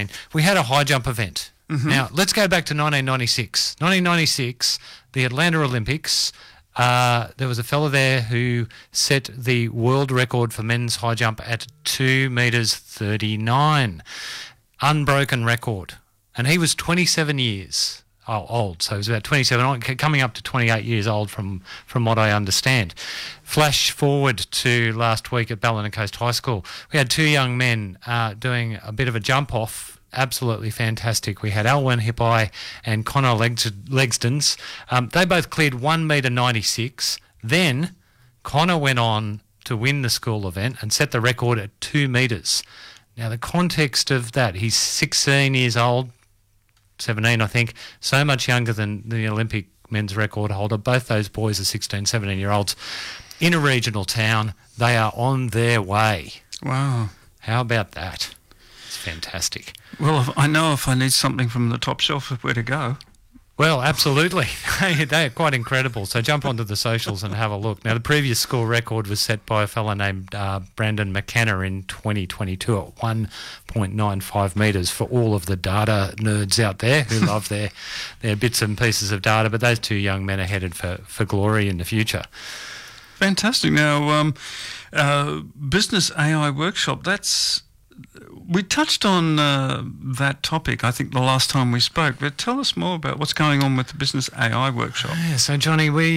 2017, we had a high jump event. Now, let's go back to 1996. 1996, the Atlanta Olympics. There was a fella there who set the world record for men's high jump at 2 metres 39. Unbroken record. And he was 27 years old, so he was about 27, coming up to 28 years old from what I understand. Flash forward to last week at Ballina Coast High School. We had two young men doing a bit of a jump-off. Absolutely fantastic. We had Alwyn Hippai and Connor Legstons. They both cleared 1 metre 96. Then Connor went on to win the school event and set the record at 2 metres. Now, the context of that, he's 16 years old, 17 I think, so much younger than the Olympic men's record holder. Both those boys are 16, 17-year-olds. In a regional town, they are on their way. Wow. How about that? It's fantastic. Well, I know if I need something from the top shelf, where to go. Well, absolutely. They are quite incredible. So jump onto the socials and have a look. Now, the previous school record was set by a fellow named Brandon McKenna in 2022 at 1.95 metres for all of the data nerds out there who love their bits and pieces of data. But those two young men are headed for glory in the future. Fantastic. Now, Business AI Workshop, we touched on that topic, I think, the last time we spoke, but tell us more about what's going on with the Business AI Workshop. Yeah, so Johnny, we've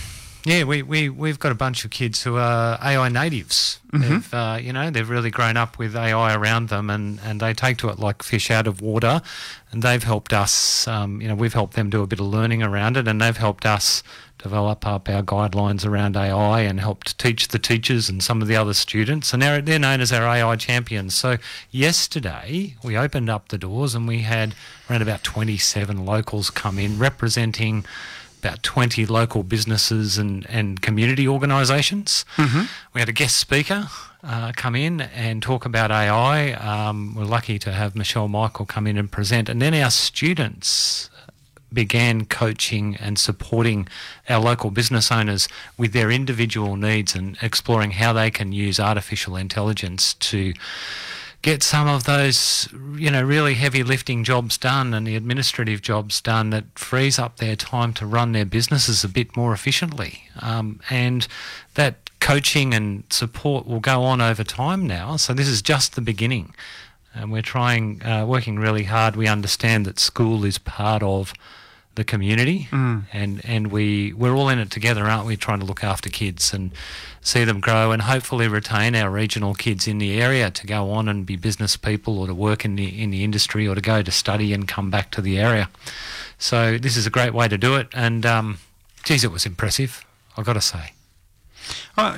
got a bunch of kids who are AI natives. They've really grown up with AI around them, and they take to it like fish out of water, and they've helped us, we've helped them do a bit of learning around it, and they've helped us develop up our guidelines around AI and helped teach the teachers and some of the other students, and they're known as our AI champions. So yesterday we opened up the doors and we had around about 27 locals come in representing about 20 local businesses and community organisations. We had a guest speaker come in and talk about AI. We're lucky to have Michelle Michael come in and present, and then our students began coaching and supporting our local business owners with their individual needs and exploring how they can use artificial intelligence to get some of those, really heavy lifting jobs done and the administrative jobs done that frees up their time to run their businesses a bit more efficiently. And that coaching and support will go on over time now. So this is just the beginning. And we're working really hard. We understand that school is part of the community, and we're all in it together, aren't we, trying to look after kids and see them grow and hopefully retain our regional kids in the area to go on and be business people or to work in the industry or to go to study and come back to the area. So this is a great way to do it, and it was impressive, I've got to say. All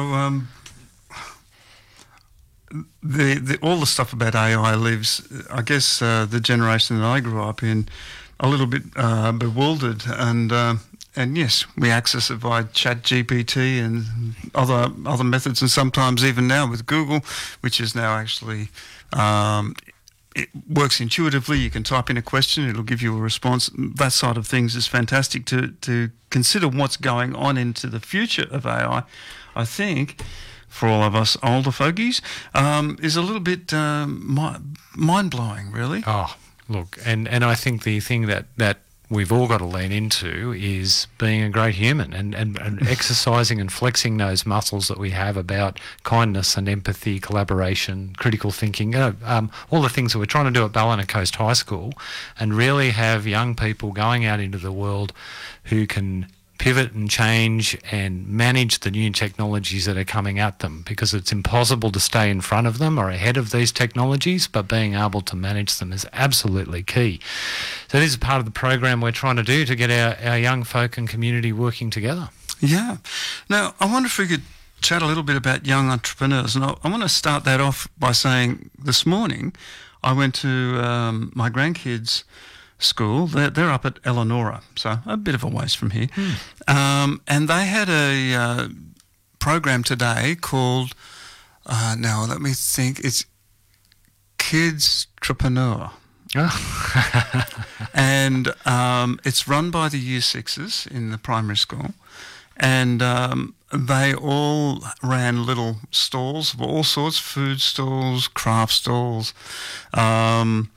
the stuff about AI lives, I guess, the generation that I grew up in, a little bit bewildered, and yes, we access it via ChatGPT and other methods, and sometimes even now with Google, which is now actually it works intuitively. You can type in a question, it'll give you a response. That side of things is fantastic to consider what's going on into the future of AI. I think, for all of us older fogies, is a little bit mind-blowing, really. Oh, look, and I think the thing that we've all got to lean into is being a great human and exercising and flexing those muscles that we have about kindness and empathy, collaboration, critical thinking, all the things that we're trying to do at Ballina Coast High School, and really have young people going out into the world who can pivot and change and manage the new technologies that are coming at them, because it's impossible to stay in front of them or ahead of these technologies, but being able to manage them is absolutely key. So this is part of the program we're trying to do to get our young folk and community working together. Yeah. Now, I wonder if we could chat a little bit about young entrepreneurs, and I want to start that off by saying this morning I went to my grandkids' school. They're up at Eleonora, so a bit of a ways from here. And they had a program today called, now let me think, it's Kids Entrepreneur. And it's run by the Year Sixes in the primary school, and they all ran little stalls of all sorts, food stalls, craft stalls,